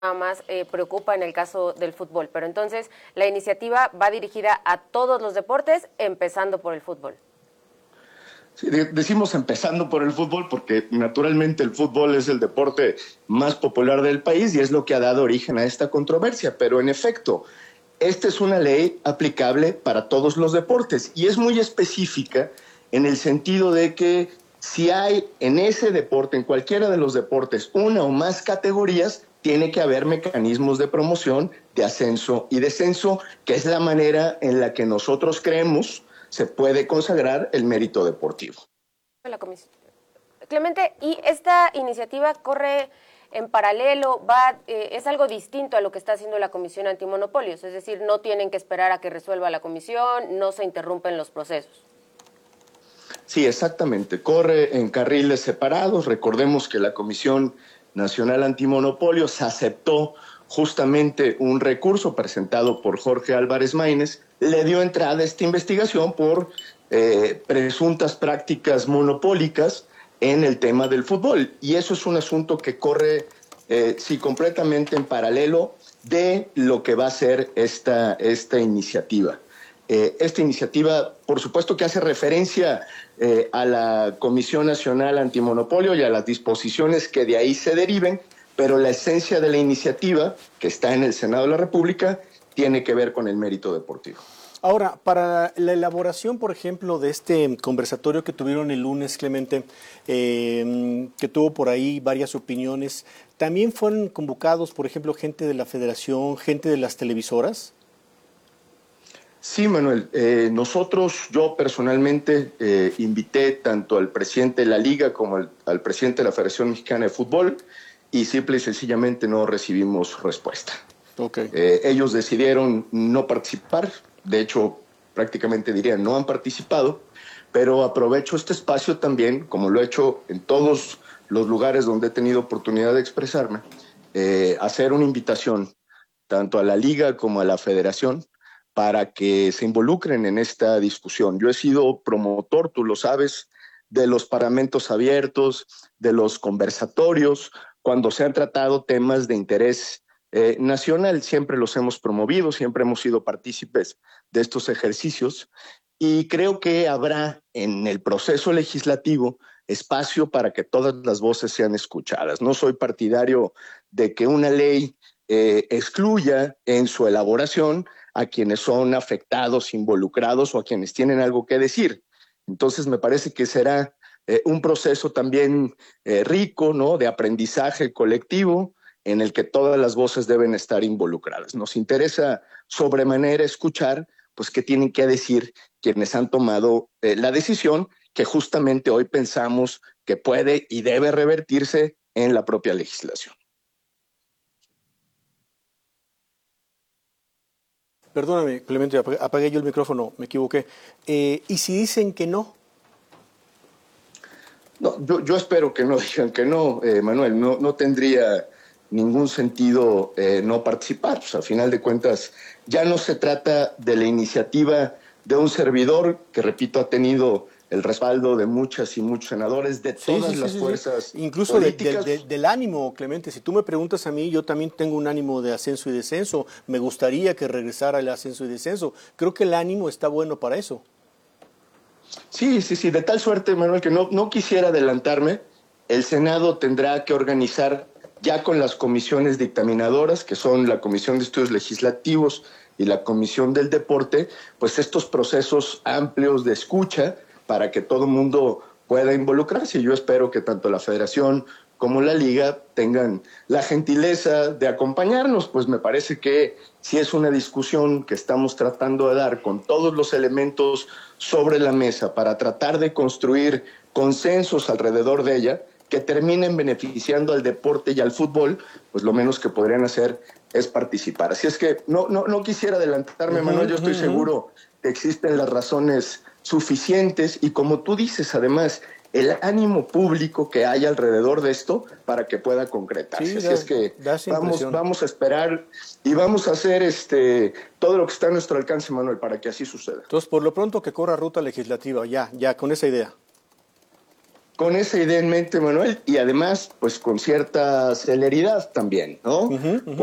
nada más preocupa en el caso del fútbol, pero entonces la iniciativa va dirigida a todos los deportes, empezando por el fútbol. Sí, decimos empezando por el fútbol porque naturalmente el fútbol es el deporte más popular del país y es lo que ha dado origen a esta controversia, pero en efecto, esta es una ley aplicable para todos los deportes y es muy específica en el sentido de que si hay en ese deporte, en cualquiera de los deportes, una o más categorías, tiene que haber mecanismos de promoción, de ascenso y descenso, que es la manera en la que nosotros creemos se puede consagrar el mérito deportivo. La comisión. Clemente, ¿y esta iniciativa corre en paralelo, es algo distinto a lo que está haciendo la Comisión Antimonopolios? Es decir, no tienen que esperar a que resuelva la comisión, no se interrumpen los procesos. Sí, exactamente. Corre en carriles separados. Recordemos que la Comisión Nacional Antimonopolios aceptó justamente un recurso presentado por Jorge Álvarez Maínez, le dio entrada a esta investigación por presuntas prácticas monopólicas en el tema del fútbol. Y eso es un asunto que corre, sí, completamente en paralelo de lo que va a ser esta iniciativa. Esta iniciativa, por supuesto que hace referencia a la Comisión Nacional Antimonopolio y a las disposiciones que de ahí se deriven, pero la esencia de la iniciativa, que está en el Senado de la República, tiene que ver con el mérito deportivo. Ahora, para la elaboración, por ejemplo, de este conversatorio que tuvieron el lunes, Clemente, que tuvo por ahí varias opiniones, ¿también fueron convocados, por ejemplo, gente de la Federación, gente de las televisoras? Sí, Manuel. Yo personalmente invité tanto al presidente de la Liga como al presidente de la Federación Mexicana de Fútbol y simple y sencillamente no recibimos respuesta. Okay. Ellos decidieron no participar, de hecho prácticamente diría no han participado, pero aprovecho este espacio también, como lo he hecho en todos los lugares donde he tenido oportunidad de expresarme, hacer una invitación tanto a la Liga como a la Federación para que se involucren en esta discusión. Yo he sido promotor, tú lo sabes, de los parlamentos abiertos, de los conversatorios, cuando se han tratado temas de interés nacional, siempre los hemos promovido, siempre hemos sido partícipes de estos ejercicios y creo que habrá en el proceso legislativo espacio para que todas las voces sean escuchadas. No soy partidario de que una ley excluya en su elaboración a quienes son afectados, involucrados o a quienes tienen algo que decir. Entonces me parece que será un proceso también rico, ¿no?, de aprendizaje colectivo en el que todas las voces deben estar involucradas. Nos interesa sobremanera escuchar pues qué tienen que decir quienes han tomado la decisión que justamente hoy pensamos que puede y debe revertirse en la propia legislación. Perdóname, Clemente, apagué yo el micrófono, me equivoqué. ¿Y si dicen que no? No, yo espero que no digan que no, Manuel. No tendría ningún sentido no participar. Pues, a final de cuentas, ya no se trata de la iniciativa de un servidor que, repito, ha tenido el respaldo de muchas y muchos senadores de todas las fuerzas incluso políticas. Del ánimo, Clemente. Si tú me preguntas a mí, yo también tengo un ánimo de ascenso y descenso. Me gustaría que regresara el ascenso y descenso. Creo que el ánimo está bueno para eso. Sí, de tal suerte, Manuel, que no quisiera adelantarme. El Senado tendrá que organizar ya con las comisiones dictaminadoras, que son la Comisión de Estudios Legislativos y la Comisión del Deporte, pues estos procesos amplios de escucha para que todo el mundo pueda involucrarse. Y yo espero que tanto la Federación como la Liga tengan la gentileza de acompañarnos, pues me parece que si es una discusión que estamos tratando de dar con todos los elementos sobre la mesa para tratar de construir consensos alrededor de ella, que terminen beneficiando al deporte y al fútbol, pues lo menos que podrían hacer es participar. Así es que no quisiera adelantarme, Manuel, yo estoy seguro que existen las razones suficientes y como tú dices, además, el ánimo público que hay alrededor de esto para que pueda concretarse. Así es que vamos a esperar y vamos a hacer todo lo que está a nuestro alcance, Manuel, para que así suceda. Entonces, por lo pronto que corra ruta legislativa, ya con esa idea. con esa idea en mente, Manuel, y además, pues con cierta celeridad también, ¿no?